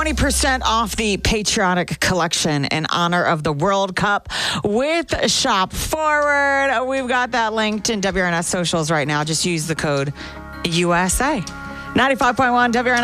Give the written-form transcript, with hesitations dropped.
20% off the patriotic collection in honor of the World Cup with Shop Forward. We've got that linked in WRNS socials right now. Just use the code USA. 95.1 WRNS.